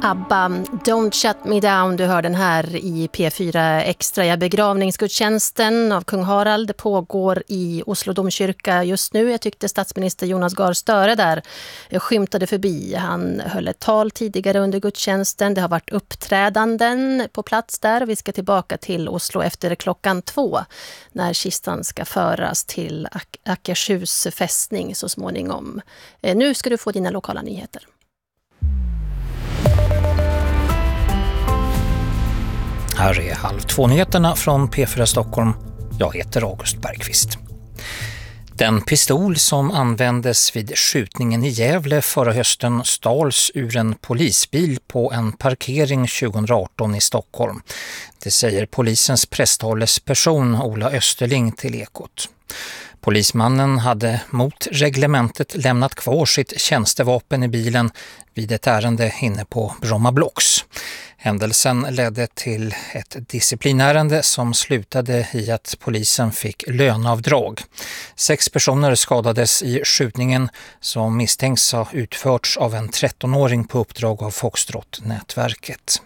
ABBA, Don't Shut Me Down, du hör den här i P4 Extra. Ja, begravningsgudstjänsten av kung Harald pågår i Oslo domkyrka just nu. Jag tyckte statsminister Jonas Gahr Støre där skymtade förbi. Han höll ett tal tidigare under gudstjänsten. Det har varit uppträdanden på plats där. Vi ska tillbaka till Oslo efter 2:00 när kistan ska föras till Akershus fästning så småningom. Nu ska du få dina lokala nyheter. Här är 1:30-nyheterna från P4 Stockholm. Jag heter August Bergqvist. Den pistol som användes vid skjutningen i Gävle förra hösten stals ur en polisbil på en parkering 2018 i Stockholm. Det säger polisens presstalesperson Ola Österling till Ekot. Polismannen hade mot reglementet lämnat kvar sitt tjänstevapen i bilen vid ett ärende inne på Bromma Blocks. Händelsen ledde till ett disciplinärende som slutade i att polisen fick löneavdrag. 6 personer skadades i skjutningen som misstänks ha utförts av en 13-åring på uppdrag av Foxtrot-nätverket.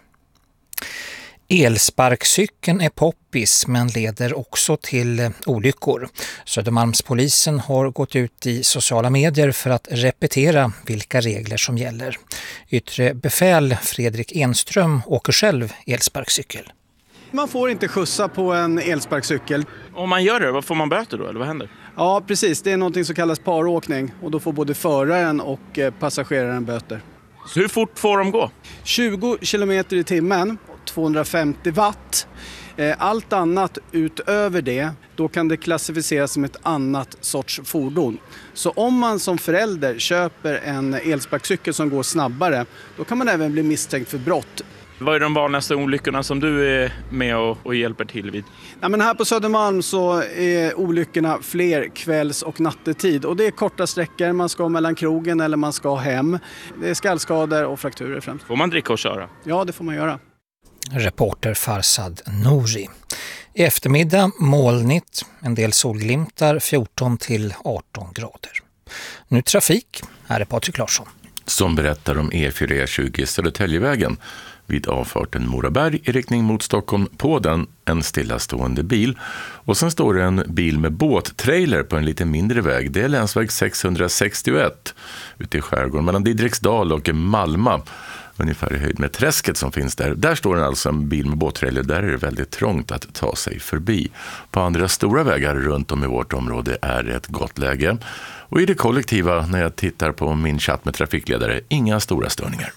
Elsparkcykeln är poppis men leder också till olyckor. Södermalmspolisen har gått ut i sociala medier för att repetera vilka regler som gäller. Yttre befäl Fredrik Enström åker själv elsparkcykel. Man får inte skjutsa på en elsparkcykel. Om man gör det, vad får man böter då eller vad händer? Ja, precis. Det är något som kallas paråkning och då får både föraren och passageraren böter. Så hur fort får de gå? 20 kilometer i timmen. 250 watt. Allt annat utöver det, då kan det klassificeras som ett annat sorts fordon. Så om man som förälder köper en elsparkcykel som går snabbare, då kan man även bli misstänkt för brott. Vad är de vanligaste olyckorna som du är med och hjälper till vid? Ja, men här på Södermalm så är olyckorna fler kvälls- och nattetid. Och det är korta sträckor, man ska mellan krogen eller man ska hem. Det är skallskador och frakturer främst. Får man dricka och köra? Ja, det får man göra. Reporter Farsad Nouri. I eftermiddag molnigt, en del solglimtar 14 till 18 grader. Nu trafik, här är Patrik Larsson. Som berättar om E4-E20 Södertäljevägen vid avfarten Moraberg i riktning mot Stockholm. På den en stillastående bil. Och sen står det en bil med båttrailer på en lite mindre väg. Det är länsväg 661 ute i skärgården mellan Didriksdal och Malmö. Ungefär i höjd med träsket som finns där. Där står det alltså en bil med båttrailer. Där är det väldigt trångt att ta sig förbi. På andra stora vägar runt om i vårt område är det ett gott läge. Och i det kollektiva, när jag tittar på min chatt med trafikledare, inga stora störningar.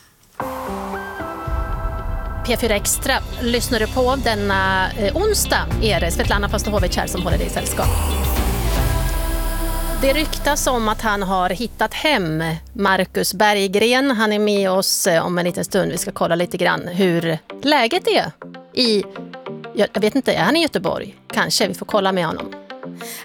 P4 Extra lyssnar du på denna onsdag. Är det Svetlana Pastohovic här som håller dig i sällskap. Det ryktas om att han har hittat hem Marcus Berggren. Han är med oss om en liten stund. Vi ska kolla lite grann hur läget är jag vet inte, är han i Göteborg? Kanske, vi får kolla med honom.